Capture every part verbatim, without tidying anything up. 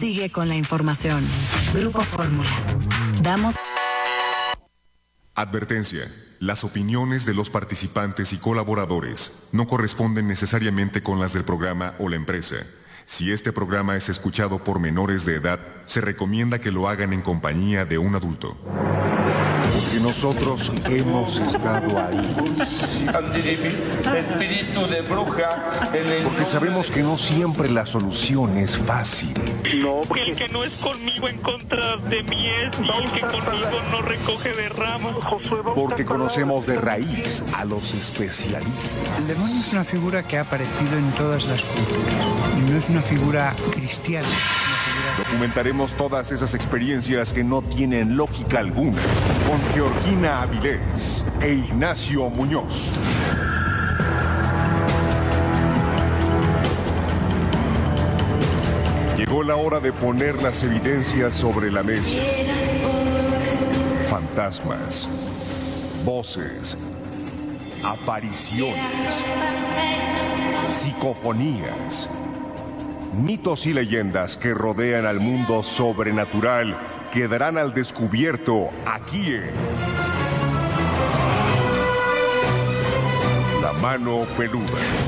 Sigue con la información. Grupo Fórmula. Damos... Advertencia. Las opiniones de los participantes y colaboradores no corresponden necesariamente con las del programa o la empresa. Si este programa es escuchado por menores de edad, se recomienda que lo hagan en compañía de un adulto. Porque nosotros hemos estado ahí. Espíritu de bruja. Porque sabemos que no siempre la solución es fácil. No, porque el que no es conmigo en contra de mí es, y el que conmigo no recoge de ramas. Porque conocemos de raíz a los especialistas. El demonio es una figura que ha aparecido en todas las culturas y no es una figura cristiana. Documentaremos todas esas experiencias que no tienen lógica alguna con Georgina Avilés e Ignacio Muñoz. Llegó la hora de poner las evidencias sobre la mesa. Fantasmas, voces, apariciones, psicofonías, mitos y leyendas que rodean al mundo sobrenatural quedarán al descubierto aquí en La Mano Peluda.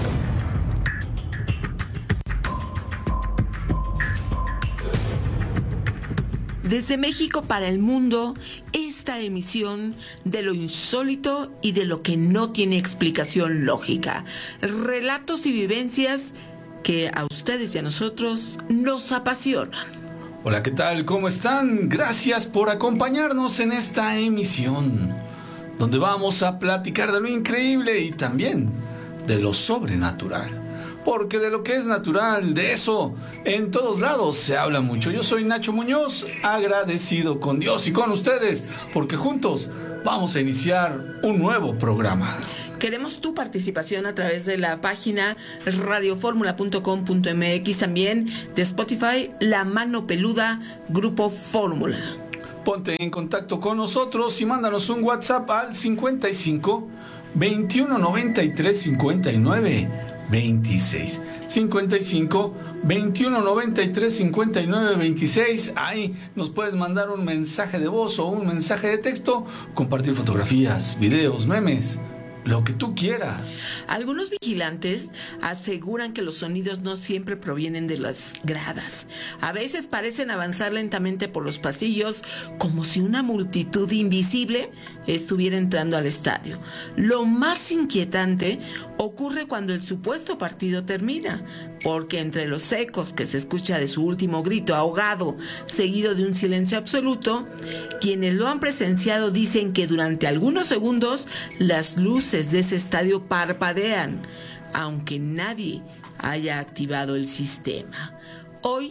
Desde México para el mundo, esta emisión de lo insólito y de lo que no tiene explicación lógica. Relatos y vivencias que a ustedes y a nosotros nos apasionan. Hola, ¿qué tal? ¿Cómo están? Gracias por acompañarnos en esta emisión, donde vamos a platicar de lo increíble y también de lo sobrenatural. Porque de lo que es natural, de eso en todos lados se habla mucho. Yo soy Nacho Muñoz, agradecido con Dios y con ustedes, porque juntos vamos a iniciar un nuevo programa. Queremos tu participación a través de la página radioformula punto com punto m x, también de Spotify, La Mano Peluda, Grupo Fórmula. Ponte en contacto con nosotros y mándanos un WhatsApp al cincuenta y cinco, veintiuno noventa y tres, cincuenta y nueve, veintiséis. cincuenta y cinco, veintiuno noventa y tres, cincuenta y nueve, veintiséis. Ahí nos puedes mandar un mensaje de voz o un mensaje de texto, compartir fotografías, videos, memes, lo que tú quieras. Algunos vigilantes aseguran que los sonidos no siempre provienen de las gradas. A veces parecen avanzar lentamente por los pasillos como si una multitud invisible estuviera entrando al estadio. Lo más inquietante ocurre cuando el supuesto partido termina, porque entre los ecos que se escucha de su último grito ahogado, seguido de un silencio absoluto, quienes lo han presenciado dicen que durante algunos segundos las luces de ese estadio parpadean, aunque nadie haya activado el sistema. Hoy,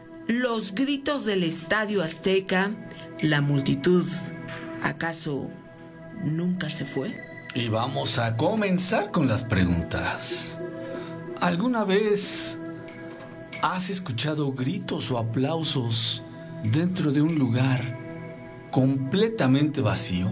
los gritos del Estadio Azteca, la multitud, ¿acaso nunca se fue? Y vamos a comenzar con las preguntas. ¿Alguna vez has escuchado gritos o aplausos dentro de un lugar completamente vacío?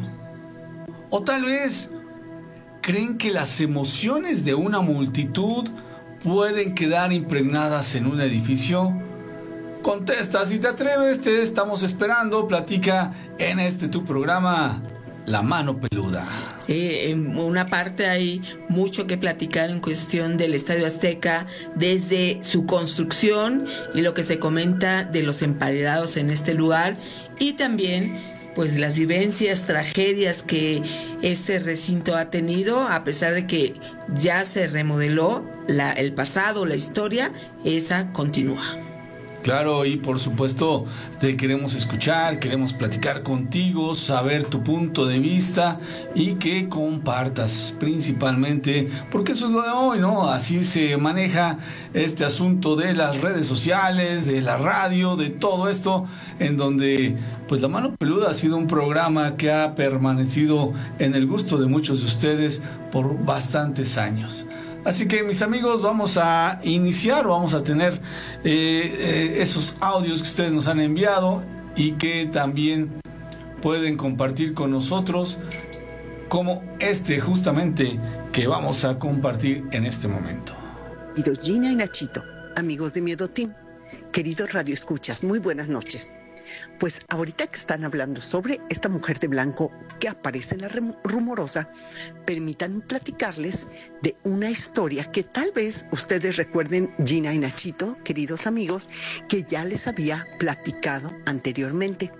¿O tal vez creen que las emociones de una multitud pueden quedar impregnadas en un edificio? Contesta, si te atreves, te estamos esperando. Platica en este tu programa, La Mano Peluda. Eh, en una parte hay mucho que platicar en cuestión del Estadio Azteca, desde su construcción y lo que se comenta de los emparedados en este lugar, y también pues las vivencias, tragedias que este recinto ha tenido, a pesar de que ya se remodeló la, el pasado, la historia, esa continúa. Claro, y por supuesto te queremos escuchar, queremos platicar contigo, saber tu punto de vista y que compartas principalmente, porque eso es lo de hoy, ¿no? Así se maneja este asunto de las redes sociales, de la radio, de todo esto, en donde pues La Mano Peluda ha sido un programa que ha permanecido en el gusto de muchos de ustedes por bastantes años. Así que, mis amigos, vamos a iniciar, vamos a tener eh, eh, esos audios que ustedes nos han enviado y que también pueden compartir con nosotros, como este justamente que vamos a compartir en este momento. Y Gina y Nachito, amigos de Miedo Team, queridos radioescuchas, muy buenas noches. Pues ahorita que están hablando sobre esta mujer de blanco que aparece en la Rumorosa, permítanme platicarles de una historia que tal vez ustedes recuerden, Gina y Nachito, queridos amigos, que ya les había platicado anteriormente.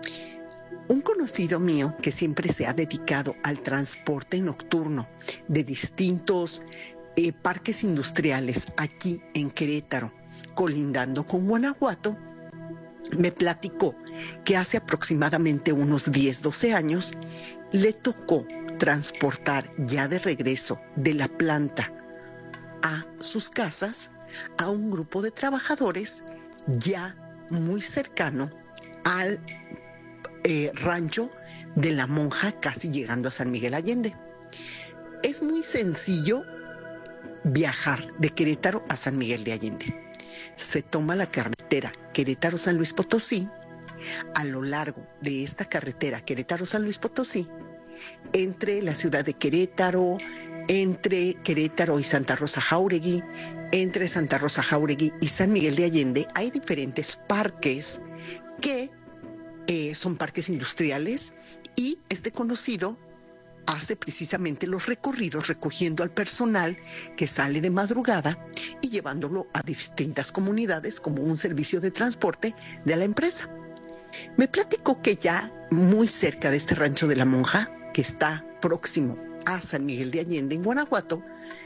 Un conocido mío que siempre se ha dedicado al transporte nocturno de distintos eh, parques industriales aquí en Querétaro, colindando con Guanajuato, me platicó que hace aproximadamente unos diez, doce años le tocó transportar ya de regreso de la planta a sus casas a un grupo de trabajadores ya muy cercano al eh, rancho de la Monja, casi llegando a San Miguel Allende. Es muy sencillo viajar de Querétaro a San Miguel de Allende. Se toma la carretera Querétaro-San Luis Potosí. A lo largo de esta carretera Querétaro-San Luis Potosí, entre la ciudad de Querétaro, entre Querétaro y Santa Rosa Jáuregui, entre Santa Rosa Jáuregui y San Miguel de Allende, hay diferentes parques que eh, son parques industriales, y este conocido hace precisamente los recorridos recogiendo al personal que sale de madrugada y llevándolo a distintas comunidades como un servicio de transporte de la empresa. Me platicó que ya muy cerca de este rancho de la Monja, que está próximo a San Miguel de Allende en Guanajuato,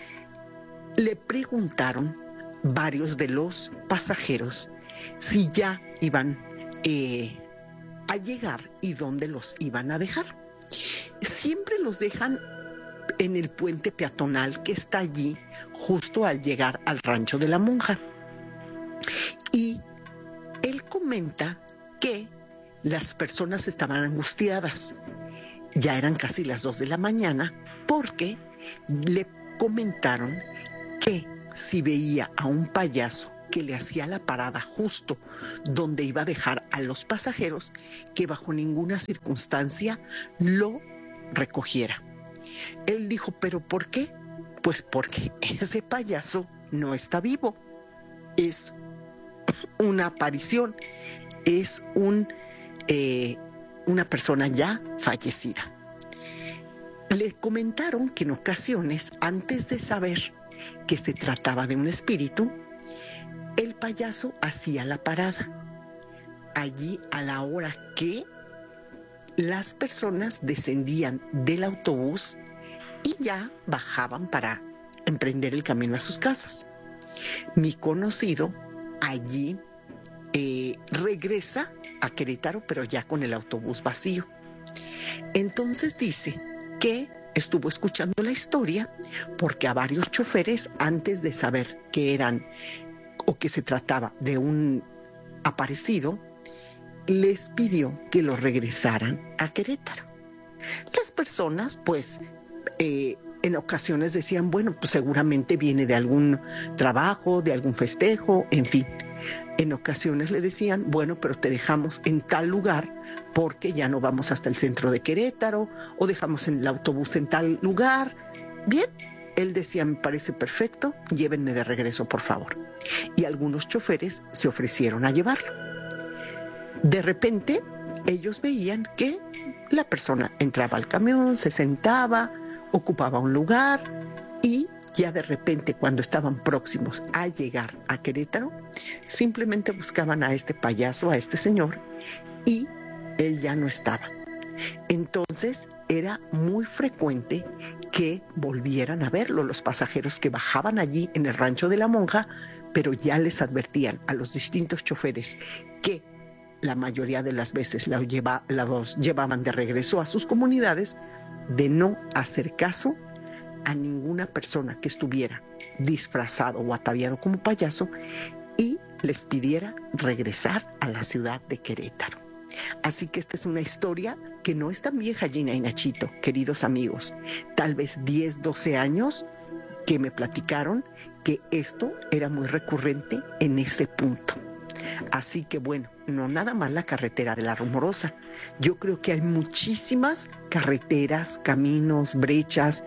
le preguntaron varios de los pasajeros si ya iban eh, a llegar y dónde los iban a dejar. Siempre los dejan en el puente peatonal que está allí justo al llegar al rancho de la Monja. Y él comenta que las personas estaban angustiadas. Ya eran casi las dos de la mañana porque le comentaron que si veía a un payaso que le hacía la parada justo donde iba a dejar a los pasajeros, que bajo ninguna circunstancia lo recogiera. Él dijo, ¿pero por qué? Pues porque ese payaso no está vivo. Es una aparición, es un, eh, una persona ya fallecida. Le comentaron que en ocasiones, antes de saber que se trataba de un espíritu, el payaso hacía la parada allí a la hora que las personas descendían del autobús y ya bajaban para emprender el camino a sus casas. Mi conocido allí eh, regresa a Querétaro, pero ya con el autobús vacío. Entonces dice que estuvo escuchando la historia porque a varios choferes, antes de saber que eran o que se trataba de un aparecido, les pidió que lo regresaran a Querétaro. Las personas, pues, eh, en ocasiones decían, bueno, pues seguramente viene de algún trabajo, de algún festejo, en fin. En ocasiones le decían, bueno, pero te dejamos en tal lugar porque ya no vamos hasta el centro de Querétaro, o dejamos en el autobús en tal lugar. Bien, él decía, me parece perfecto, llévenme de regreso, por favor. Y algunos choferes se ofrecieron a llevarlo. De repente, ellos veían que la persona entraba al camión, se sentaba, ocupaba un lugar, y ya de repente, cuando estaban próximos a llegar a Querétaro, simplemente buscaban a este payaso, a este señor, y él ya no estaba. Entonces, era muy frecuente que volvieran a verlo los pasajeros que bajaban allí en el rancho de la Monja, pero ya les advertían a los distintos choferes que la mayoría de las veces los lleva, los llevaban de regreso a sus comunidades, de no hacer caso a ninguna persona que estuviera disfrazado o ataviado como payaso y les pidiera regresar a la ciudad de Querétaro. Así que esta es una historia que no es tan vieja, Gina y Nachito, queridos amigos. Tal vez diez, doce años que me platicaron que esto era muy recurrente en ese punto. Así que bueno, no nada más la carretera de la Rumorosa. Yo creo que hay muchísimas carreteras, caminos, brechas,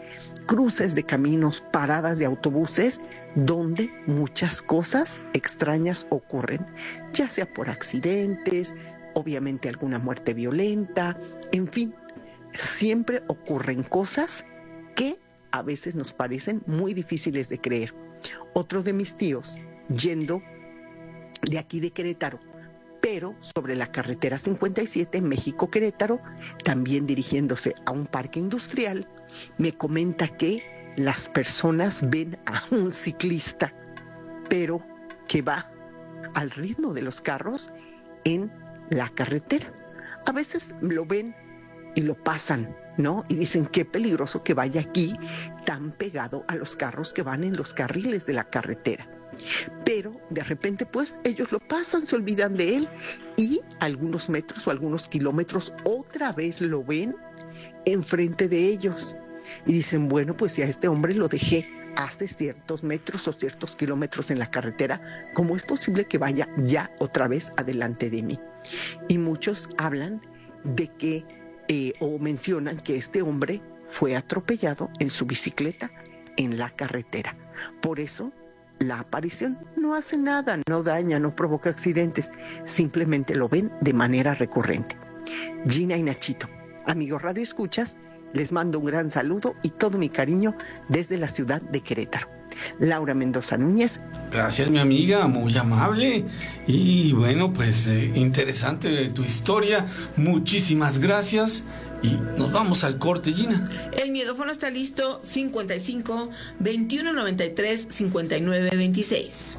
cruces de caminos, paradas de autobuses, donde muchas cosas extrañas ocurren, ya sea por accidentes, obviamente alguna muerte violenta, en fin, siempre ocurren cosas que a veces nos parecen muy difíciles de creer. Otro de mis tíos, yendo de aquí de Querétaro, pero sobre la carretera cincuenta y siete, México-Querétaro, también dirigiéndose a un parque industrial, me comenta que las personas ven a un ciclista, pero que va al ritmo de los carros en la carretera. A veces lo ven y lo pasan, ¿no? Y dicen, qué peligroso que vaya aquí tan pegado a los carros que van en los carriles de la carretera. Pero de repente pues ellos lo pasan, se olvidan de él y algunos metros o algunos kilómetros otra vez lo ven enfrente de ellos y dicen, bueno, pues si a este hombre lo dejé hace ciertos metros o ciertos kilómetros en la carretera, ¿cómo es posible que vaya ya otra vez adelante de mí? Y muchos hablan de que eh, o mencionan que este hombre fue atropellado en su bicicleta en la carretera. Por eso la aparición no hace nada, no daña, no provoca accidentes, simplemente lo ven de manera recurrente. Gina y Nachito, amigos Radio Escuchas, les mando un gran saludo y todo mi cariño desde la ciudad de Querétaro. Laura Mendoza Núñez. Gracias, mi amiga, muy amable. Y bueno, pues eh, interesante tu historia. Muchísimas gracias. Y nos vamos al corte, Gina. El miedófono está listo, cincuenta y cinco, veintiuno noventa y tres, cincuenta y nueve veintiséis.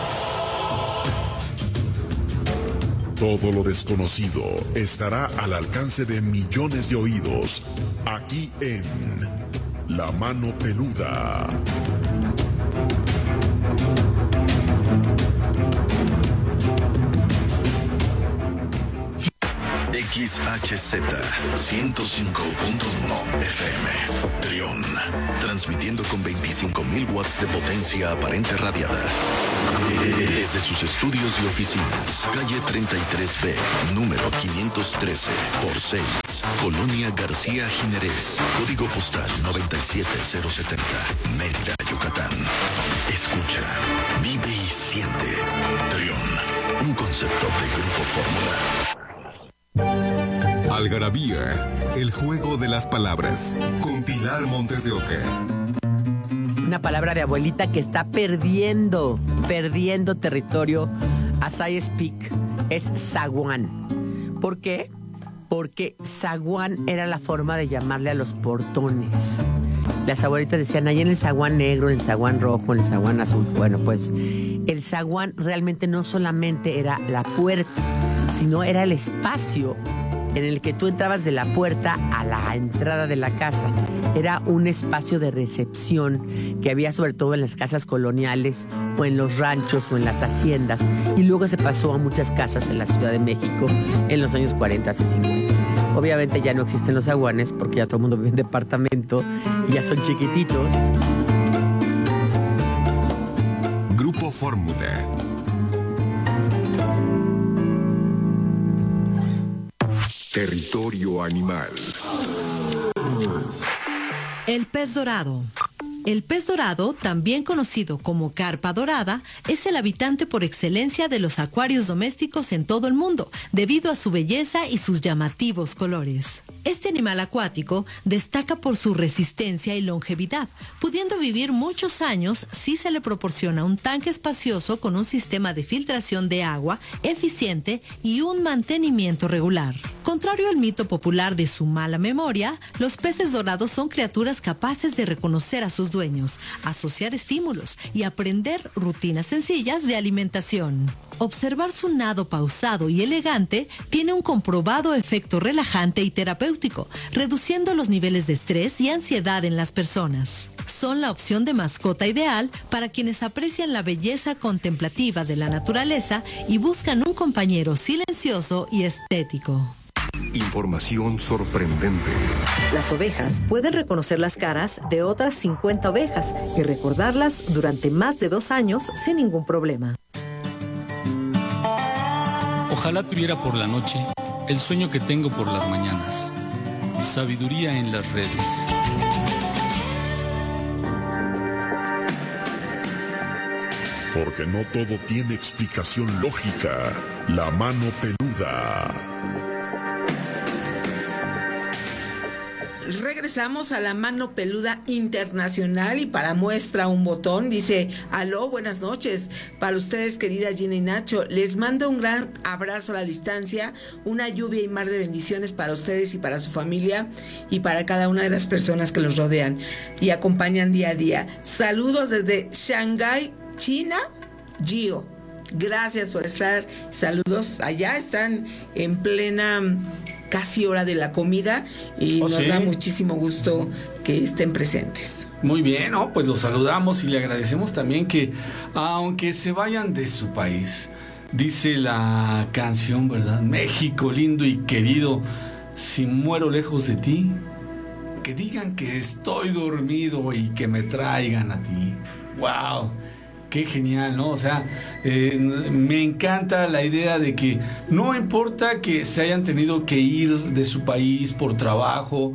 Todo lo desconocido estará al alcance de millones de oídos, aquí en La Mano Peluda. X H Z ciento cinco punto uno F M Trión, transmitiendo con veinticinco mil watts de potencia aparente radiada desde sus estudios y oficinas, calle treinta y tres B, número quinientos trece por seis, Colonia García Jiménez, código postal noventa y siete cero setenta, Mérida, Yucatán. Escucha, vive y siente. Trión, un concepto de Grupo Fórmula. Algarabía, el juego de las palabras, con Pilar Montes de Oca. Una palabra de abuelita que está perdiendo, perdiendo territorio. As I speak, es zaguán. ¿Por qué? Porque zaguán era la forma de llamarle a los portones. Las abuelitas decían, ahí en el zaguán negro, en el zaguán rojo, en el zaguán azul. Bueno, pues el zaguán realmente no solamente era la puerta, sino era el espacio en el que tú entrabas de la puerta a la entrada de la casa. Era un espacio de recepción que había sobre todo en las casas coloniales o en los ranchos o en las haciendas, y luego se pasó a muchas casas en la Ciudad de México en los años cuarenta y cincuenta. Obviamente ya no existen los zaguanes porque ya todo el mundo vive en departamento y ya son chiquititos. Grupo Fórmula. Territorio animal. El pez dorado. El pez dorado, también conocido como carpa dorada, es el habitante por excelencia de los acuarios domésticos en todo el mundo, debido a su belleza y sus llamativos colores. Este animal acuático destaca por su resistencia y longevidad, pudiendo vivir muchos años si se le proporciona un tanque espacioso con un sistema de filtración de agua eficiente y un mantenimiento regular. Contrario al mito popular de su mala memoria, los peces dorados son criaturas capaces de reconocer a sus dueños, asociar estímulos y aprender rutinas sencillas de alimentación. Observar su nado pausado y elegante tiene un comprobado efecto relajante y terapéutico, reduciendo los niveles de estrés y ansiedad en las personas. Son la opción de mascota ideal para quienes aprecian la belleza contemplativa de la naturaleza y buscan un compañero silencioso y estético. Información sorprendente. Las ovejas pueden reconocer las caras de otras cincuenta ovejas y recordarlas durante más de dos años sin ningún problema. Ojalá tuviera por la noche el sueño que tengo por las mañanas. Sabiduría en las redes. Porque no todo tiene explicación lógica. La mano peluda. Regresamos a la mano peluda internacional y para muestra un botón dice: aló, buenas noches para ustedes, querida Gina y Nacho, les mando un gran abrazo a la distancia, una lluvia y mar de bendiciones para ustedes y para su familia y para cada una de las personas que los rodean y acompañan día a día. Saludos desde Shanghái, China, Gio. Gracias por estar. Saludos. Allá están en plena casi hora de la comida y oh, nos ¿sí? da muchísimo gusto que estén presentes. Muy bien, ¿no? Pues los saludamos y le agradecemos también que, aunque se vayan de su país, dice la canción, ¿verdad? México lindo y querido, si muero lejos de ti, que digan que estoy dormido y que me traigan a ti. ¡Wow! Qué genial, ¿no? O sea, eh, me encanta la idea de que no importa que se hayan tenido que ir de su país por trabajo,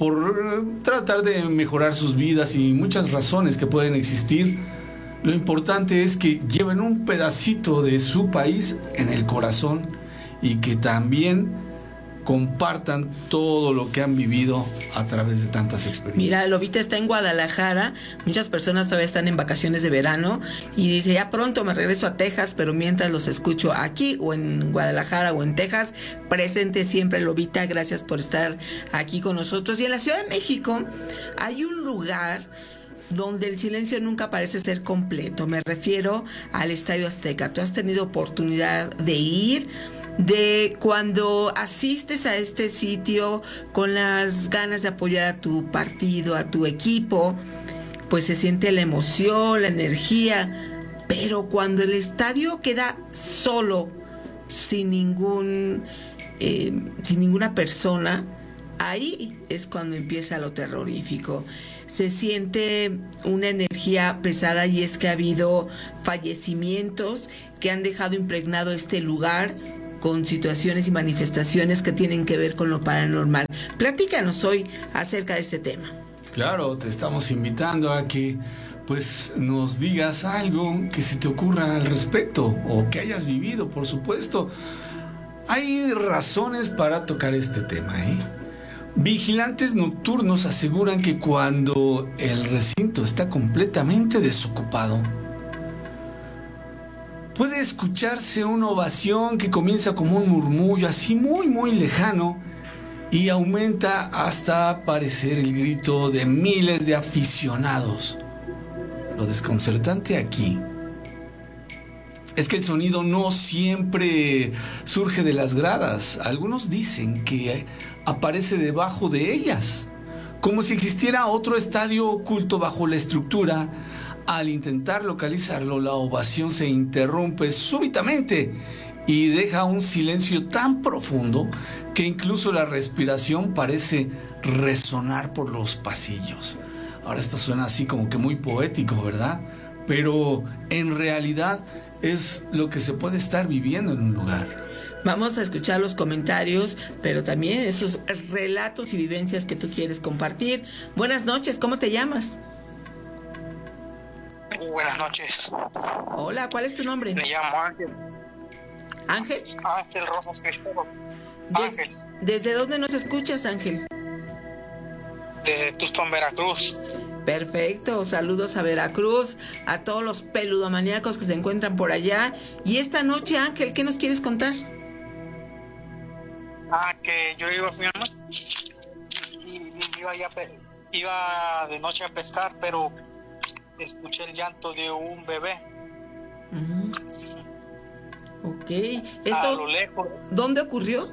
por tratar de mejorar sus vidas y muchas razones que pueden existir, lo importante es que lleven un pedacito de su país en el corazón y que también compartan todo lo que han vivido a través de tantas experiencias. Mira, Lobita está en Guadalajara, muchas personas todavía están en vacaciones de verano y dice: ya pronto me regreso a Texas, pero mientras los escucho aquí o en Guadalajara o en Texas, presente siempre, Lobita, gracias por estar aquí con nosotros. Y en la Ciudad de México hay un lugar donde el silencio nunca parece ser completo, me refiero al Estadio Azteca. ¿Tú has tenido oportunidad de ir? De cuando asistes a este sitio con las ganas de apoyar a tu partido, a tu equipo, pues se siente la emoción, la energía, pero cuando el estadio queda solo, sin ningún, eh, sin ninguna persona, ahí es cuando empieza lo terrorífico. Se siente una energía pesada y es que ha habido fallecimientos que han dejado impregnado este lugar con situaciones y manifestaciones que tienen que ver con lo paranormal. Platícanos hoy acerca de este tema. Claro, te estamos invitando a que pues nos digas algo que se te ocurra al respecto o que hayas vivido, por supuesto. Hay razones para tocar este tema, ¿eh? Vigilantes nocturnos aseguran que cuando el recinto está completamente desocupado, puede escucharse una ovación que comienza como un murmullo así muy muy lejano y aumenta hasta parecer el grito de miles de aficionados. Lo desconcertante aquí es que el sonido no siempre surge de las gradas. Algunos dicen que aparece debajo de ellas, como si existiera otro estadio oculto bajo la estructura. Al intentar localizarlo, la ovación se interrumpe súbitamente y deja un silencio tan profundo que incluso la respiración parece resonar por los pasillos. Ahora esto suena así como que muy poético, ¿verdad? Pero en realidad es lo que se puede estar viviendo en un lugar. Vamos a escuchar los comentarios, pero también esos relatos y vivencias que tú quieres compartir. Buenas noches, ¿cómo te llamas? Buenas noches. Hola, ¿cuál es tu nombre? Me llamo Ángel. ¿Ángel? Ángel Rosas Cristóbal. Ángel. ¿Desde dónde nos escuchas, Ángel? Desde Tuxpan, Veracruz. Perfecto, saludos a Veracruz, a todos los peludomaníacos que se encuentran por allá. Y esta noche, Ángel, ¿qué nos quieres contar? Ah, que yo iba a mi mamá y, y iba, ya, iba de noche a pescar, pero escuché el llanto de un bebé. Uh-huh. Ok. ¿Esto a lo lejos? ¿Dónde ocurrió?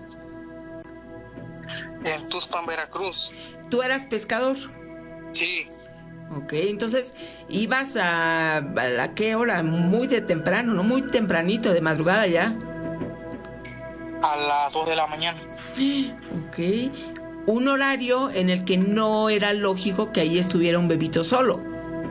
En Tuxpan, Veracruz. ¿Tú eras pescador? Sí. Ok, entonces ibas a, a la qué hora, muy de temprano, no muy tempranito, de madrugada ya. A las dos de la mañana. Ok, un horario en el que no era lógico que ahí estuviera un bebito solo.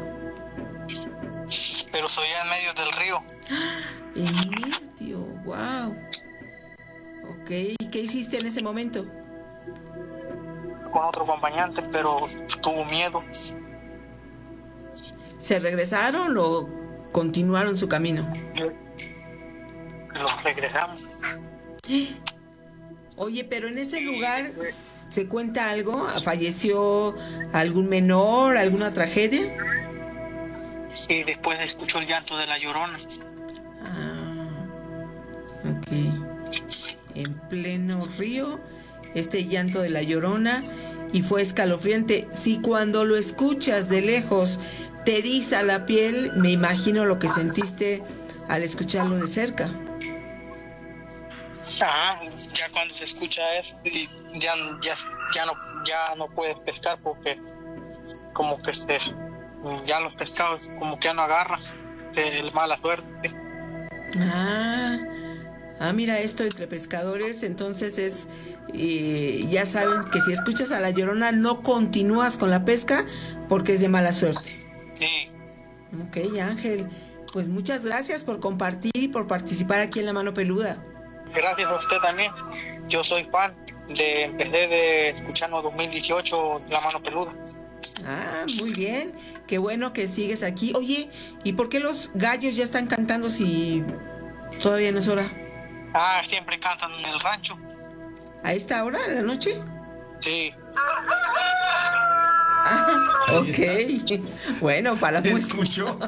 Pero soy en medio del río. En medio, wow. Ok, ¿y qué hiciste en ese momento? Con otro acompañante, pero tuvo miedo. ¿Se regresaron o continuaron su camino. Los regresamos. Oye, pero en ese lugar se cuenta algo, ¿falleció algún menor, alguna tragedia? Y después escuchó el llanto de la Llorona. Ah, ok. En pleno río, este llanto de la Llorona, y fue escalofriante. Si cuando lo escuchas de lejos te eriza la piel, me imagino lo que sentiste al escucharlo de cerca. Ah, ya cuando se escucha eso, ya, ya, ya no, ya no puedes pescar porque como que este, ya los pescados como que ya no agarran, de mala suerte. Ah, ah, mira esto entre pescadores, entonces es, eh, ya saben que si escuchas a la Llorona no continúas con la pesca porque es de mala suerte. Sí. Ok, Ángel, pues muchas gracias por compartir y por participar aquí en La Mano Peluda. Gracias a usted también. Yo soy fan de, empecé de escucharnos dos mil dieciocho La Mano Peluda. Ah, muy bien. Qué bueno que sigues aquí. Oye, ¿y por qué los gallos ya están cantando si todavía no es hora? Ah, siempre cantan en el rancho. ¿A esta hora de la noche? Sí. Ah, ok. Bueno, para la música. ¿Escuchó?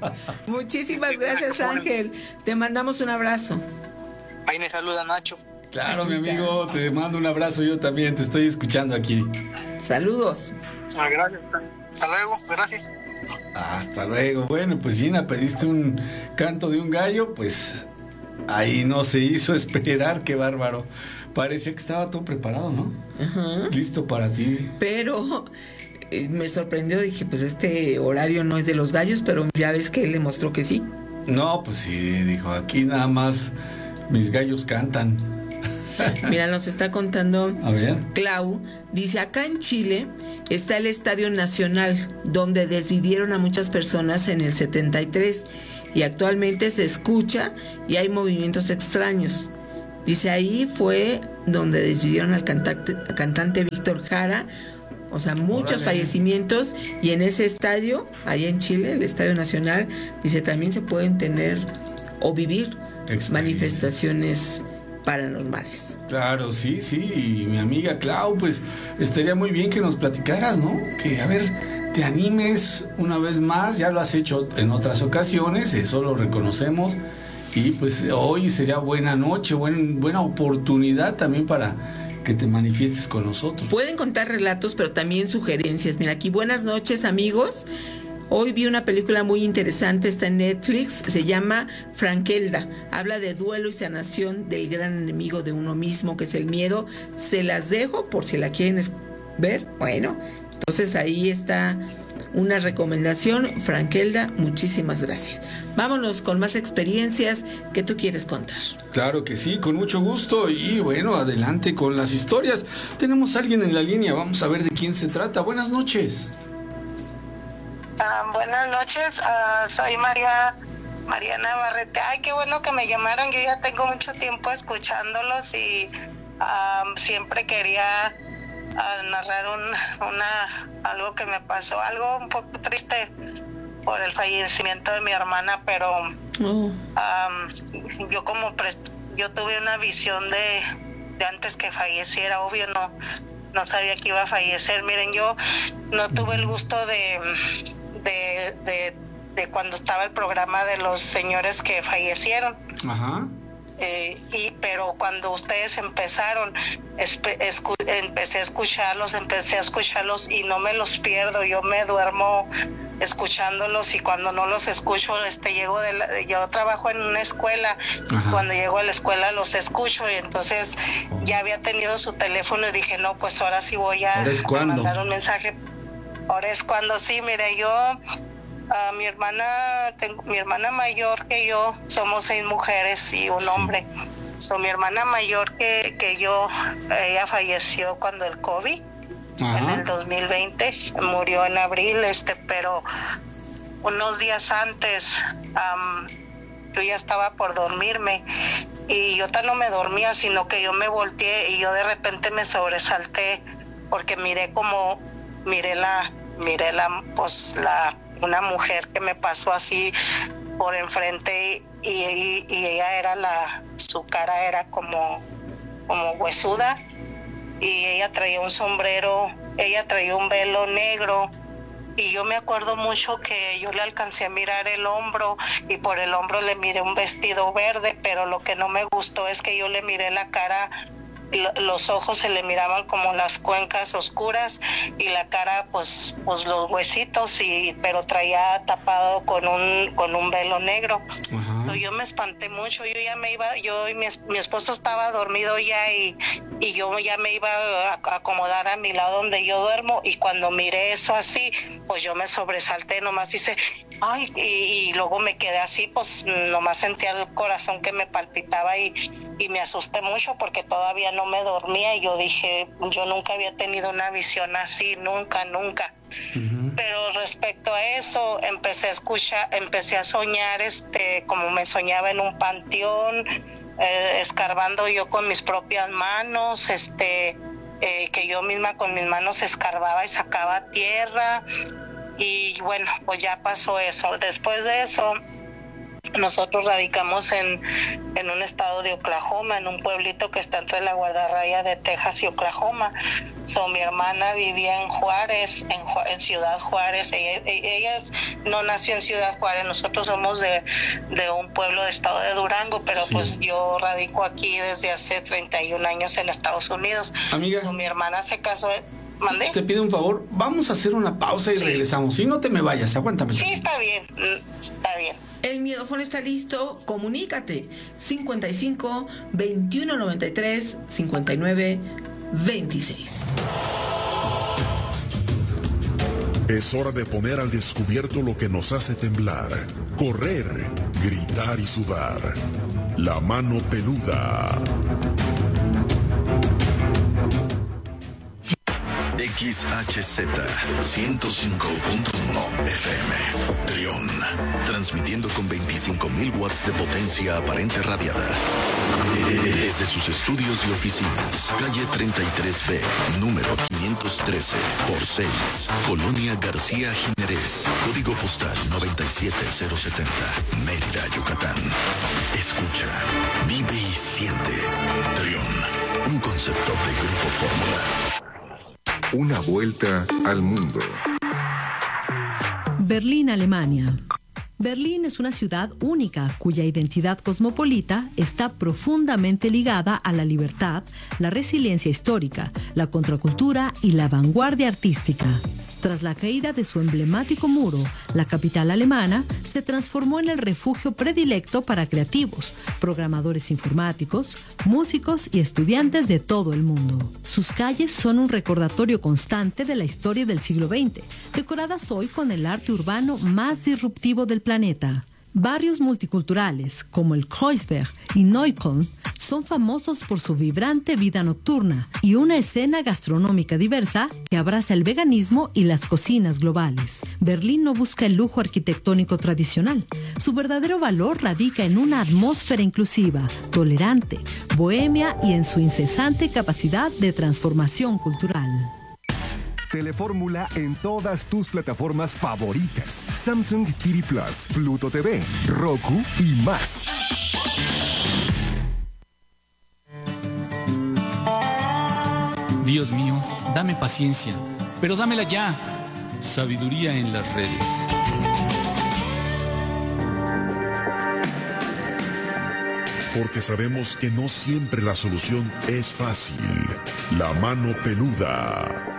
Muchísimas gracias, Ángel. Te mandamos un abrazo. Ahí me saluda Nacho. Claro, mi amigo, te mando un abrazo, yo también te estoy escuchando aquí. Saludos. Ah, gracias. Hasta luego, gracias. Hasta luego. Bueno, pues Gina, pediste un canto de un gallo, pues ahí no se hizo esperar, qué bárbaro. Parecía que estaba todo preparado, ¿no? Ajá. Listo para ti. Pero eh, me sorprendió, dije, pues este horario no es de los gallos, pero ya ves que él le mostró que sí. No, pues sí, dijo, aquí nada más mis gallos cantan. Mira, nos está contando A ver. Clau, dice, acá en Chile está el Estadio Nacional, donde desvivieron a muchas personas en el setenta y tres, y actualmente se escucha y hay movimientos extraños. Dice, ahí fue donde desvivieron al cantante, al cantante Víctor Jara, o sea, muchos Órale. fallecimientos, y en ese estadio, allá en Chile, el Estadio Nacional, dice, también se pueden tener o vivir manifestaciones paranormales. Claro, sí, sí, y mi amiga Clau, pues estaría muy bien que nos platicaras, ¿no? Que, a ver, te animes una vez más, ya lo has hecho en otras ocasiones, eso lo reconocemos, y pues hoy sería buena noche, buen, buena oportunidad también para que te manifiestes con nosotros. Pueden contar relatos, pero también sugerencias. Mira, aquí, buenas noches, amigos. Hoy vi una película muy interesante, está en Netflix, se llama Frankelda. Habla de duelo y sanación del gran enemigo de uno mismo, que es el miedo. Se las dejo por si la quieren ver. Bueno, entonces ahí está una recomendación, Frankelda, muchísimas gracias. Vámonos con más experiencias que tú quieres contar. Claro que sí, con mucho gusto, y bueno, adelante con las historias. Tenemos a alguien en la línea, vamos a ver de quién se trata. Buenas noches. Uh, buenas noches, uh, soy María Mariana Barrete. Ay, qué bueno que me llamaron, yo ya tengo mucho tiempo escuchándolos y um, siempre quería uh, narrar un, una algo que me pasó, algo un poco triste por el fallecimiento de mi hermana, pero oh. um, yo como pre- yo tuve una visión de, de antes que falleciera, obvio no, no sabía que iba a fallecer. Miren, yo no tuve el gusto de De, de, de cuando estaba el programa de los señores que fallecieron. Ajá. Eh, y pero cuando ustedes empezaron, espe, escu, empecé a escucharlos, empecé a escucharlos y no me los pierdo. Yo me duermo escuchándolos y cuando no los escucho, este llego de la, yo trabajo en una escuela. Ajá. Cuando llego a la escuela los escucho y entonces oh. ya había tenido su teléfono y dije no, pues ahora sí voy a, a mandar un mensaje. Ahora es cuando sí, mire, yo, uh, mi hermana, tengo, mi hermana mayor que yo, somos seis mujeres y un sí. hombre. So, mi hermana mayor que, que yo, ella falleció cuando el COVID, Ajá. en el dos mil veinte, murió en abril, este, pero unos días antes, um, yo ya estaba por dormirme y yo tan no me dormía, sino que yo me volteé y yo de repente me sobresalté porque miré como miré la miré la pues la una mujer que me pasó así por enfrente y, y, y ella era la, su cara era como, como huesuda y ella traía un sombrero, ella traía un velo negro. Y yo me acuerdo mucho que yo le alcancé a mirar el hombro y por el hombro le miré un vestido verde, pero lo que no me gustó es que yo le miré la cara, los ojos se le miraban como las cuencas oscuras y la cara pues pues los huesitos, y pero traía tapado con un con un velo negro. So, yo me espanté mucho, yo ya me iba, yo y mi, mi esposo estaba dormido ya y, y yo ya me iba a acomodar a mi lado donde yo duermo, y cuando miré eso así, pues yo me sobresalté, nomás hice ay, y, y luego me quedé así, pues nomás sentía el corazón que me palpitaba y, y me asusté mucho porque todavía no me dormía y yo dije, yo nunca había tenido una visión así, nunca, nunca. Uh-huh. Pero respecto a eso, empecé a escuchar, empecé a soñar, este, como me soñaba en un panteón, eh, escarbando yo con mis propias manos, este, eh, que yo misma con mis manos escarbaba y sacaba tierra. Y bueno, pues ya pasó eso. Después de eso, nosotros radicamos en, en un estado de Oklahoma, en un pueblito que está entre la guardarraya de Texas y Oklahoma. So, mi hermana vivía en Juárez, en, en Ciudad Juárez. Ella, ella es, no nació en Ciudad Juárez, nosotros somos de, de un pueblo de estado de Durango, pero sí. Pues yo radico aquí desde hace treinta y un años en Estados Unidos. Amiga, so, mi hermana se casó... ¿Mandé? Te pido un favor, vamos a hacer una pausa y sí. regresamos. Si no te me vayas, aguántame. Sí, está bien, está bien. El miedofón está listo, comunícate. cincuenta y cinco, veintiuno noventa y tres, cincuenta y nueve, veintiséis. Es hora de poner al descubierto lo que nos hace temblar, correr, gritar y sudar. La mano peluda. X H Z ciento cinco punto uno F M Trión, transmitiendo con veinticinco mil watts de potencia aparente radiada desde sus estudios y oficinas, calle treinta y tres B, número quinientos trece por seis, Colonia García Jiménez, código postal noventa y siete cero setenta, Mérida, Yucatán. Escucha, vive y siente. Trión, un concepto de Grupo Fórmula. Una vuelta al mundo. Berlín, Alemania. Berlín es una ciudad única cuya identidad cosmopolita está profundamente ligada a la libertad, la resiliencia histórica, la contracultura y la vanguardia artística. Tras la caída de su emblemático muro, la capital alemana se transformó en el refugio predilecto para creativos, programadores informáticos, músicos y estudiantes de todo el mundo. Sus calles son un recordatorio constante de la historia del siglo veinte, decoradas hoy con el arte urbano más disruptivo del planeta. Barrios multiculturales como el Kreuzberg y Neukölln son famosos por su vibrante vida nocturna y una escena gastronómica diversa que abraza el veganismo y las cocinas globales. Berlín no busca el lujo arquitectónico tradicional. Su verdadero valor radica en una atmósfera inclusiva, tolerante, bohemia y en su incesante capacidad de transformación cultural. Telefórmula en todas tus plataformas favoritas: Samsung T V Plus, Pluto T V, Roku y más. Dios mío, dame paciencia, pero dámela ya. Sabiduría en las redes. Porque sabemos que no siempre la solución es fácil. La mano peluda.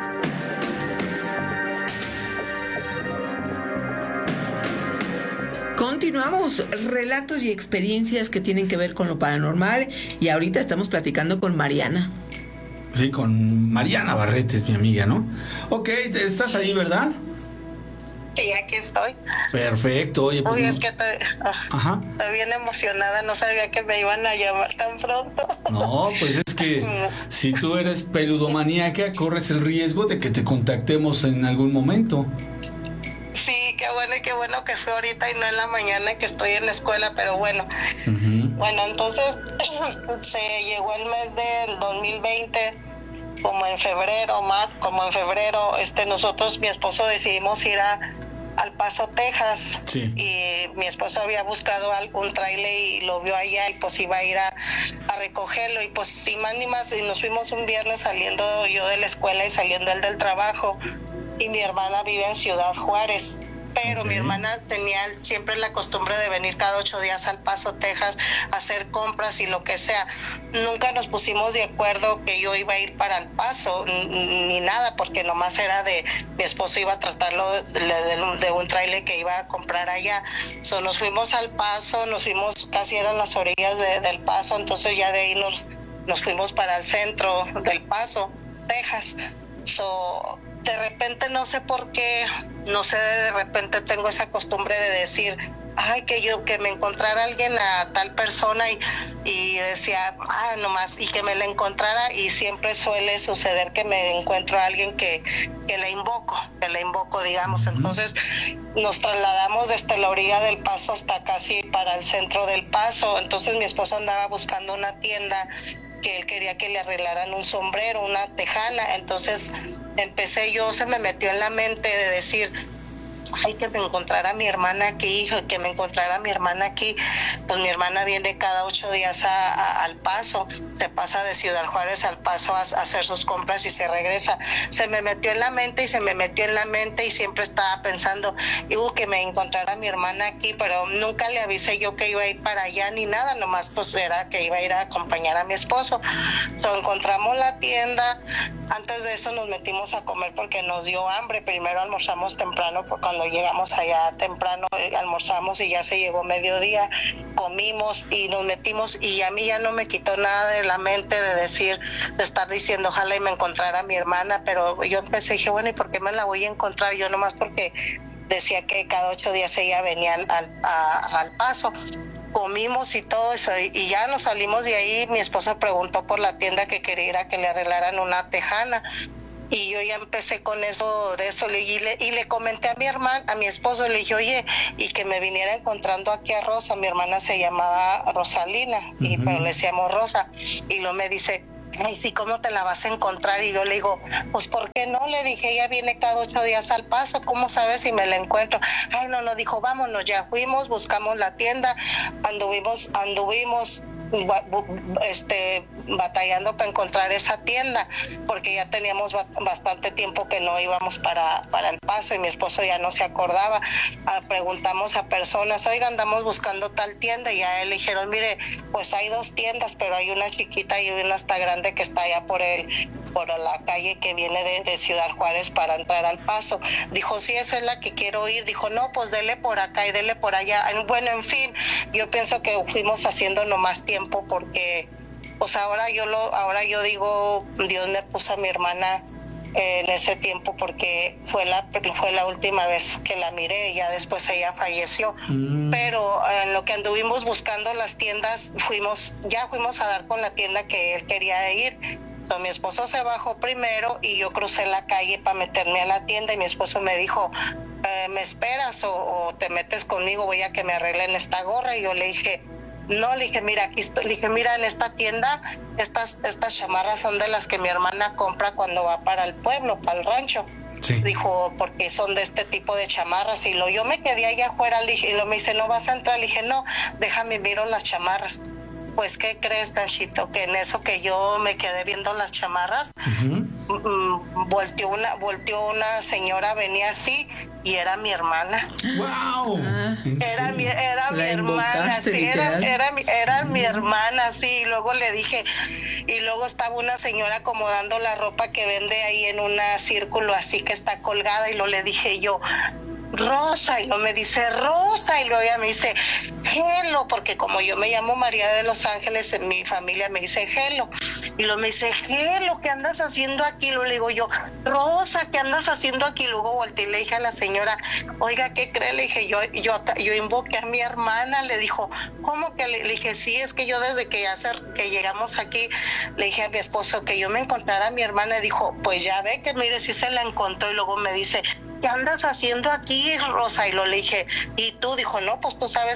Continuamos, relatos y experiencias que tienen que ver con lo paranormal, y ahorita estamos platicando con Mariana. Sí, con Mariana Barrete, es mi amiga, ¿no? Ok, estás ahí, ¿verdad? Sí, aquí estoy. Perfecto, oye, pues... Uy, no... es que te... Ajá. Estoy bien emocionada, no sabía que me iban a llamar tan pronto. No, pues es que si tú eres peludomaníaca, corres el riesgo de que te contactemos en algún momento. Sí, qué bueno y qué bueno que fue ahorita y no en la mañana que estoy en la escuela, pero bueno. Uh-huh. Bueno, entonces se llegó el mes del dos mil veinte, como en febrero, mar, como en febrero, este, nosotros, mi esposo, decidimos ir a, al Paso, Texas. Sí. Y mi esposo había buscado un trailer y lo vio allá y pues iba a ir a, a recogerlo. Y pues sin más ni más, y nos fuimos un viernes saliendo yo de la escuela y saliendo él del trabajo. Y mi hermana vive en Ciudad Juárez. Pero okay. Mi hermana tenía siempre la costumbre de venir cada ocho días al Paso, Texas, a hacer compras y lo que sea. Nunca nos pusimos de acuerdo que yo iba a ir para el Paso, ni nada, porque nomás era de, mi esposo iba a tratarlo de, de, de un trailer que iba a comprar allá. So, nos fuimos al Paso, nos fuimos, casi eran las orillas de, del Paso, entonces ya de ahí nos, nos fuimos para el centro del Paso, Texas. So, de repente no sé por qué, no sé, de repente tengo esa costumbre de decir, ay, que yo, que me encontrara alguien a tal persona y, y decía, ah, nomás, y que me la encontrara, y siempre suele suceder que me encuentro a alguien que, que la invoco, que la invoco, digamos. Entonces nos trasladamos desde la orilla del Paso hasta casi para el centro del Paso. Entonces mi esposo andaba buscando una tienda que él quería que le arreglaran un sombrero, una tejana. Entonces empecé yo, se me metió en la mente de decir, ay, que me encontrara mi hermana aquí, que me encontrara mi hermana aquí. Pues mi hermana viene cada ocho días a, a, al Paso, se pasa de Ciudad Juárez al Paso a, a hacer sus compras y se regresa. Se me metió en la mente y se me metió en la mente y siempre estaba pensando, uh, que me encontrara mi hermana aquí, pero nunca le avisé yo que iba a ir para allá ni nada, nomás pues era que iba a ir a acompañar a mi esposo. So, encontramos la tienda, antes de eso nos metimos a comer porque nos dio hambre. Primero almorzamos temprano, porque cuando llegamos allá temprano almorzamos y ya se llegó mediodía, comimos y nos metimos, y a mí ya no me quitó nada de la mente de decir, de estar diciendo ojalá y me encontrara mi hermana. Pero yo empecé, dije, bueno, ¿y por qué me la voy a encontrar? Yo nomás porque decía que cada ocho días ella venía al, al, a, al Paso. Comimos y todo eso, y ya nos salimos de ahí. Mi esposo preguntó por la tienda que quería ir a que le arreglaran una tejana, y yo ya empecé con eso, de eso, y le, y le comenté a mi hermana, a mi esposo, le dije, oye, y que me viniera encontrando aquí a Rosa. Mi hermana se llamaba Rosalina, uh-huh. y pero le decíamos Rosa, y luego me dice, ay, sí, ¿cómo te la vas a encontrar? Y yo le digo, pues, ¿por qué no? Le dije, ella viene cada ocho días al Paso, ¿cómo sabes si me la encuentro? Ay, no, no, dijo, vámonos, ya fuimos, buscamos la tienda, anduvimos, anduvimos, este batallando para encontrar esa tienda, porque ya teníamos bastante tiempo que no íbamos para, para el Paso, y mi esposo ya no se acordaba. Ah, preguntamos a personas, oiga, andamos buscando tal tienda, y a él le dijeron, mire, pues hay dos tiendas, pero hay una chiquita y una hasta grande que está allá por el por la calle que viene de, de Ciudad Juárez para entrar al Paso. Dijo, sí, esa es la que quiero ir. Dijo, no, pues dele por acá y dele por allá. Bueno, en fin, yo pienso que fuimos haciendo nomás tiempo, porque pues ahora yo lo ahora yo digo, Dios me puso a mi hermana eh, en ese tiempo, porque fue la fue la última vez que la miré, y ya después ella falleció. Mm. Pero en lo que anduvimos buscando las tiendas, fuimos ya fuimos a dar con la tienda que él quería ir. So, mi esposo se bajó primero y yo crucé la calle para meterme a la tienda, y mi esposo me dijo, eh, ¿me esperas o, o te metes conmigo? Voy a que me arreglen esta gorra. Y yo le dije, no, le dije, mira, aquí estoy. Le dije, mira, en esta tienda, estas, estas chamarras son de las que mi hermana compra cuando va para el pueblo, para el rancho. Sí. Dijo, porque son de este tipo de chamarras. Y lo, yo me quedé allá afuera, le dije, y lo me dice, ¿no vas a entrar? Le dije, no, déjame, miro las chamarras. Pues, ¿qué crees, Danchito? Que en eso que yo me quedé viendo las chamarras, uh-huh. mm, volteó una, volteó una señora, venía así, y era mi hermana. ¡Wow! Era mi, era mi hermana, sí, era, era, mi, era mi hermana, sí. Y luego le dije, y luego estaba una señora acomodando la ropa que vende ahí en un círculo así que está colgada, y lo le dije yo, Rosa, y luego me dice Rosa, y luego ella me dice Gelo, porque como yo me llamo María de los Ángeles, en mi familia me dice Gelo, y luego me dice Gelo, ¿qué andas haciendo aquí? Luego le digo yo, Rosa, ¿qué andas haciendo aquí? Luego volteé y le dije a la señora, oiga, ¿qué cree? Le dije, yo yo yo invoqué a mi hermana. Le dijo, ¿cómo que? Le, le dije, sí, es que yo desde que, hace, que llegamos aquí, le dije a mi esposo que yo me encontrara a mi hermana. Y dijo, pues ya ve que mire, si se la encontró. Y luego me dice, ¿qué andas haciendo aquí, Rosa? Y lo le dije, ¿y tú? Dijo, no, pues tú sabes que yo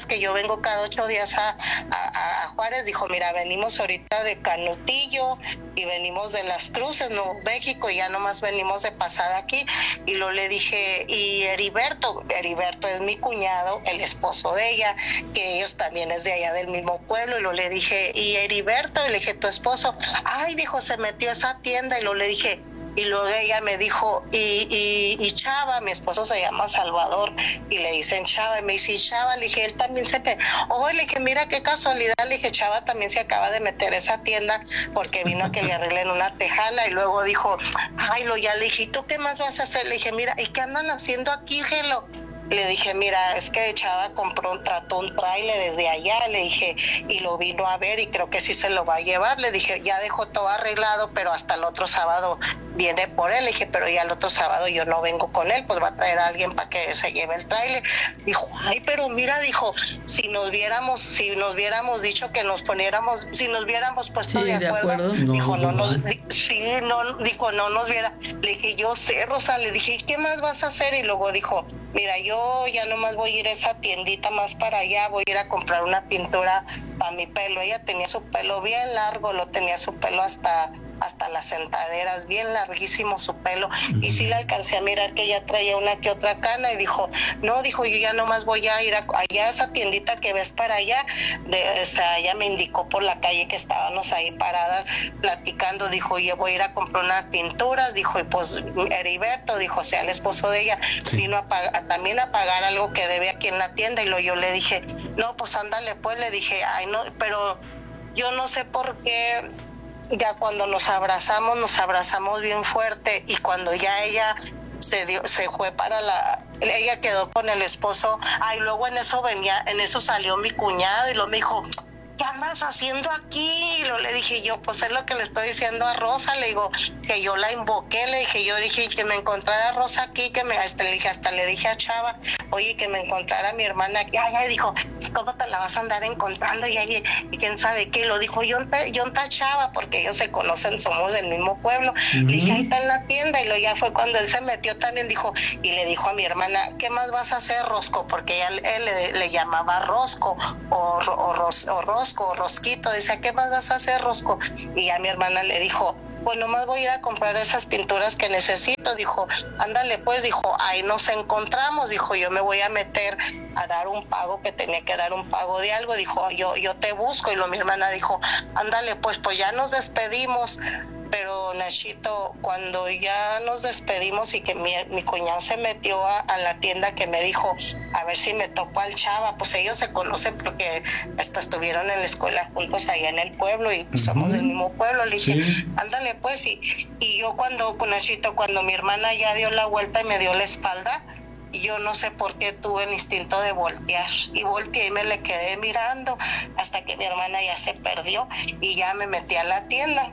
vengo cada ocho días a, a, a Juárez. Dijo, mira, venimos ahorita de Canutillo y venimos de Las Cruces, Nuevo México, y ya nomás venimos de pasada aquí. Y lo le dije, y Heriberto, Heriberto es mi cuñado, el esposo de ella, que ellos también es de allá del mismo pueblo. Y lo le dije, y Heriberto, y le dije, tu esposo, ay, dijo, se metió a esa tienda. Y lo le dije, y luego ella me dijo, y, y, y Chava, mi esposo se llama Salvador, y le dicen Chava, y me dice, Chava, le dije, él también se me, oh, le dije, mira qué casualidad, le dije, Chava también se acaba de meter a esa tienda porque vino a que le arreglen una tejana. Y luego dijo, ay, lo ya le dije, ¿y tú qué más vas a hacer? Le dije, mira, ¿y qué andan haciendo aquí, Gelo? Le dije, mira, es que Chava compró un, trató un trailer desde allá, le dije, y lo vino a ver y creo que sí se lo va a llevar. Le dije, ya dejó todo arreglado, pero hasta el otro sábado viene por él. Le dije, pero ya el otro sábado yo no vengo con él, pues va a traer a alguien para que se lleve el trailer. Dijo, ay, pero mira, dijo, si nos viéramos, si nos hubiéramos dicho que nos poniéramos, si nos hubiéramos puesto sí, de acuerdo, de acuerdo. dijo, no, no, no, sí, no, dijo, no nos viera. Le dije, yo sé, Rosa, le dije, ¿qué más vas a hacer? Y luego dijo, mira, yo ya nomás voy a ir a esa tiendita más para allá, voy a ir a comprar una pintura para mi pelo. Ella tenía su pelo bien largo, lo tenía su pelo hasta hasta las sentaderas, bien larguísimo su pelo, uh-huh. Y sí le alcancé a mirar que ella traía una que otra cana, y dijo, no, dijo, yo ya nomás voy a ir a, allá a esa tiendita que ves para allá, de, o sea, ella me indicó por la calle que estábamos ahí paradas platicando, dijo, yo voy a ir a comprar unas pinturas, dijo, y pues Heriberto, dijo, o sea, el esposo de ella, sí. vino a pagar, también a pagar algo que debe aquí en la tienda, y lo yo le dije, no, pues ándale, pues, le dije, ay, no, pero yo no sé por qué. Ya cuando nos abrazamos, nos abrazamos bien fuerte, y cuando ya ella se dio, se fue para la, ella quedó con el esposo, ay, luego en eso venía, en eso salió mi cuñado y lo me dijo, ¿qué andas haciendo aquí? Y lo le dije yo, pues es lo que le estoy diciendo a Rosa, le digo, que yo la invoqué, le dije, yo dije que me encontrara a Rosa aquí, que me, hasta le dije, hasta le dije a Chava, oye, que me encontrara a mi hermana aquí. Ay, ay, dijo, ¿cómo te la vas a andar encontrando? Y, y, y quién sabe qué, lo dijo, yo está Chava, porque ellos se conocen, somos del mismo pueblo. Uh-huh. Le dije, ahí está en la tienda, y lo ya fue cuando él se metió también, dijo, y le dijo a mi hermana, ¿qué más vas a hacer, Rosco? Porque ella, él le, le llamaba Rosco, o, o, Ros, o Rosco, o Rosquito, dice, ¿qué más vas a hacer, Rosco? Y a mi hermana le dijo, pues nomás voy a ir a comprar esas pinturas que necesito. Dijo, ándale pues, dijo, ahí nos encontramos. Dijo, yo me voy a meter a dar un pago, que tenía que dar un pago de algo. Dijo, yo yo te busco. Y lo mi hermana dijo, ándale pues, pues ya nos despedimos. Pero Nachito, cuando ya nos despedimos y que mi, mi cuñado se metió a, a la tienda, que me dijo, a ver si me topo al Chava, pues ellos se conocen porque hasta estuvieron en la escuela juntos allá en el pueblo, y pues, uh-huh. somos del mismo pueblo. Le dije, sí. ándale pues, y, y yo cuando, con Nachito, cuando mi hermana ya dio la vuelta y me dio la espalda, yo no sé por qué tuve el instinto de voltear, y volteé y me le quedé mirando hasta que mi hermana ya se perdió, y ya me metí a la tienda.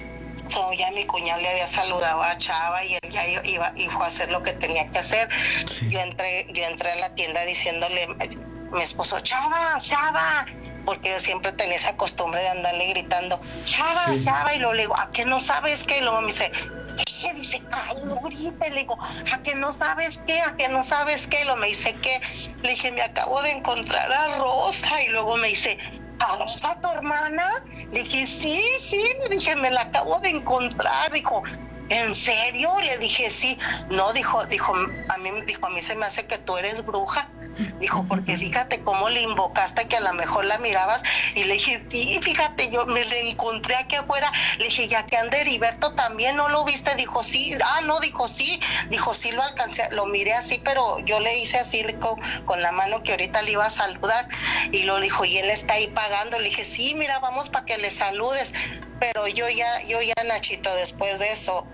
So, ya mi cuñado le había saludado a Chava y él ya iba, iba a hacer lo que tenía que hacer. Sí. Yo entré, yo entré a la tienda diciéndole a mi esposo, Chava, Chava, porque yo siempre tenía esa costumbre de andarle gritando, Chava, sí. Chava, y luego le digo, ¿a qué no sabes qué? Y luego me dice, ¿qué? Dice, ay, no grites. Le digo, ¿a qué no sabes qué? ¿A qué no sabes qué? Y luego me dice, ¿qué? Le dije, me acabo de encontrar a Rosa. Y luego me dice, ¿a Rosa, tu hermana? Le dije, sí, sí, le dije, me la acabo de encontrar. Dijo, ¿en serio? Le dije, sí. No, dijo, dijo, a mí, dijo, a mí se me hace que tú eres bruja. Dijo, porque fíjate cómo le invocaste, que a lo mejor la mirabas. Y le dije, sí, fíjate, yo me la encontré aquí afuera. Le dije, ya que anda Heriberto también, ¿no lo viste? Dijo, sí. Ah, no, dijo, sí. Dijo, sí, lo alcancé, lo miré así, pero yo le hice así con, con la mano que ahorita le iba a saludar. Y lo dijo, y él está ahí pagando. Le dije, sí, mira, vamos para que le saludes. Pero yo ya, yo ya, Nachito, después de eso,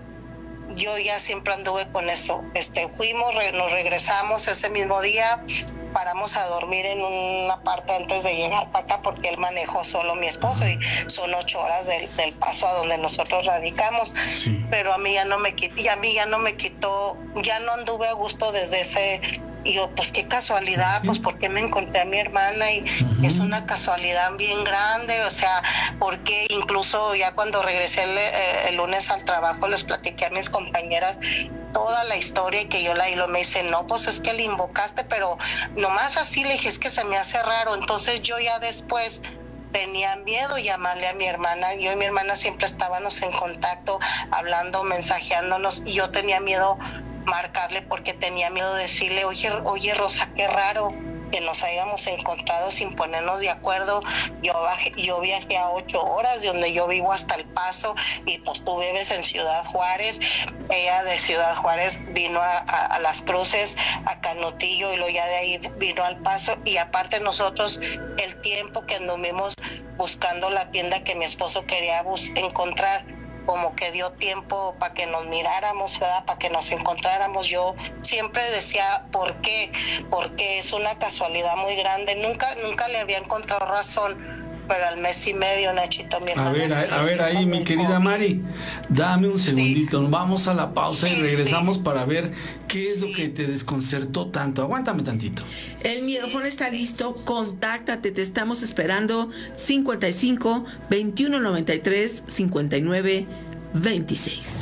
yo ya siempre anduve con eso. Este, fuimos, re, nos regresamos ese mismo día, paramos a dormir en una parte antes de llegar para acá, porque él manejó solo, mi esposo, y son ocho horas del, del paso a donde nosotros radicamos. Sí. Pero a mí ya no me quitó, y a mí ya no me quitó, ya no anduve a gusto desde ese Y yo, pues qué casualidad, pues porque me encontré a mi hermana y uh-huh. es una casualidad bien grande, o sea, porque incluso ya cuando regresé el, el lunes al trabajo les platiqué a mis compañeras toda la historia y que yo la y lo me dice, no, pues es que le invocaste, pero nomás así le dije, es que se me hace raro. Entonces yo ya después tenía miedo llamarle a mi hermana. Yo y mi hermana siempre estábamos en contacto, hablando, mensajeándonos, y yo tenía miedo marcarle porque tenía miedo de decirle, oye, oye Rosa, qué raro que nos hayamos encontrado sin ponernos de acuerdo. Yo bajé, yo viajé a ocho horas de donde yo vivo hasta El Paso, y pues tú vives en Ciudad Juárez. Ella de Ciudad Juárez vino a, a, a Las Cruces, a Canutillo, y luego ya de ahí vino al Paso. Y aparte nosotros, el tiempo que anduvimos buscando la tienda que mi esposo quería bus- encontrar, como que dio tiempo para que nos miráramos, ¿verdad? Para que nos encontráramos. Yo siempre decía, ¿por qué? Porque es una casualidad muy grande. Nunca, nunca le había encontrado razón, pero al mes y medio, Nachito, mi hermano. A ver, a, a ver ahí, mi querida Mari, dame un segundito, sí. Vamos a la pausa sí, y regresamos sí. para ver qué es lo que te desconcertó tanto. Aguántame tantito. El micrófono está listo, contáctate, te estamos esperando. Cincuenta y cinco, veintiuno noventa y tres, cincuenta y nueve, veintiséis.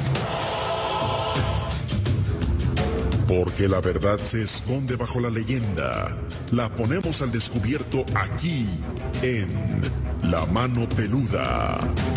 Porque la verdad se esconde bajo la leyenda. La ponemos al descubierto aquí en La Mano Peluda.